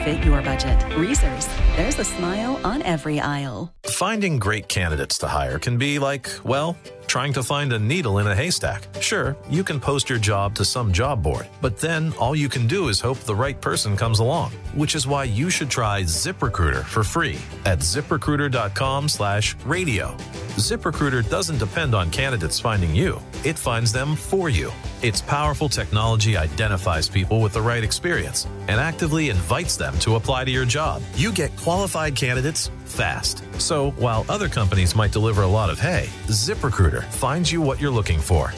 fit your budget. Reese's, there's a smile on every aisle. Finding great candidates to hire can be like, well, trying to find a needle in a haystack. Sure, you can post your job to some job board, but then all you can do is hope the right person comes along, which is why you should try ZipRecruiter for free at ZipRecruiter.com/radio. ZipRecruiter doesn't depend on candidates finding you. It finds them for you. Its powerful technology identifies people with the right experience and actively invites them to apply to your job. You get qualified candidates fast. So while other companies might deliver a lot of hay, ZipRecruiter finds you what you're looking for.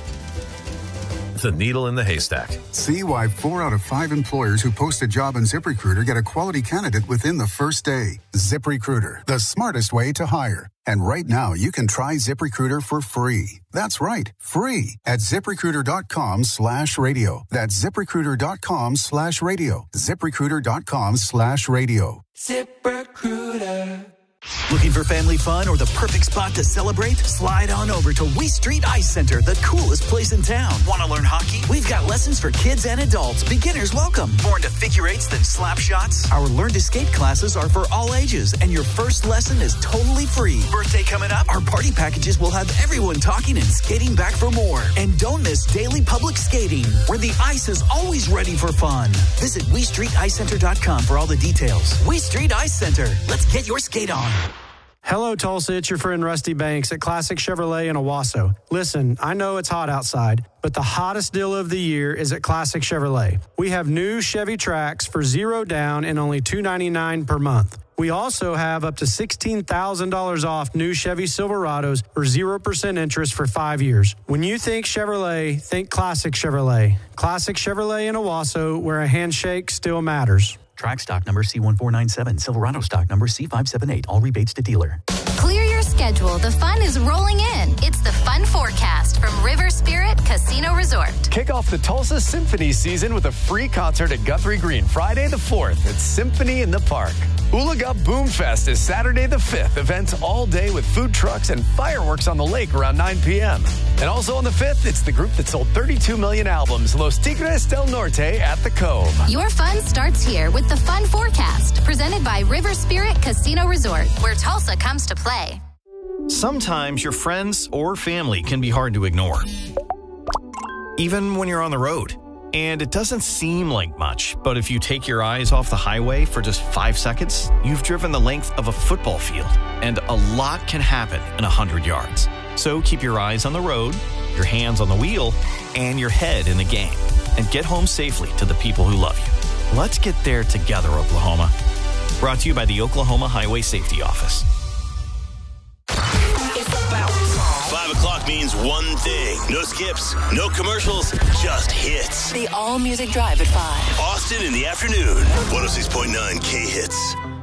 The needle in the haystack. See why 4 out of 5 employers who post a job on ZipRecruiter get a quality candidate within the first day. ZipRecruiter, the smartest way to hire. And right now, you can try ZipRecruiter for free. That's right, free at ZipRecruiter.com/radio. That's ZipRecruiter.com/radio. ZipRecruiter.com/radio. ZipRecruiter. Looking for family fun or the perfect spot to celebrate? Slide on over to Wee Street Ice Center, the coolest place in town. Want to learn hockey? We've got lessons for kids and adults. Beginners welcome. More into figure eights than slap shots? Our Learn to Skate classes are for all ages, and your first lesson is totally free. Birthday coming up? Our party packages will have everyone talking and skating back for more. And don't miss daily public skating, where the ice is always ready for fun. Visit WeStreetIceCenter.com for all the details. Wee Street Ice Center. Let's get your skate on. Hello, Tulsa. It's your friend Rusty Banks at Classic Chevrolet in Owasso. Listen, I know it's hot outside, but the hottest deal of the year is at Classic Chevrolet. We have new Chevy Trax for $0 down and only $299 per month. We also have up to $16,000 off new Chevy Silverados for 0% interest for 5 years. When you think Chevrolet, think Classic Chevrolet. Classic Chevrolet in Owasso, where a handshake still matters. Track stock number C1497. Silverado stock number C578. All rebates to dealer. Clear your schedule. The fun is rolling in. It's the Fun Forecast from River Spirit Casino Resort. Kick off the Tulsa Symphony season with a free concert at Guthrie Green Friday the 4th at Symphony in the Park. Oolaga Boom Fest is Saturday the 5th. Events all day with food trucks and fireworks on the lake around 9 p.m. And also on the 5th, it's the group that sold 32 million albums, Los Tigres del Norte at the Cove. Your fun starts here with the Fun Forecast, presented by River Spirit Casino Resort, where Tulsa comes to play. Sometimes your friends or family can be hard to ignore, even when you're on the road. And it doesn't seem like much, but if you take your eyes off the highway for just 5 seconds, you've driven the length of a football field, and a lot can happen in 100 yards. So keep your eyes on the road, your hands on the wheel, and your head in the game, and get home safely to the people who love you. Let's get there together, Oklahoma. Brought to you by the Oklahoma Highway Safety Office. 5 o'clock means one thing. No skips, no commercials, just hits. The All Music Drive at 5. Austin in the afternoon. 106.9 K-Hits.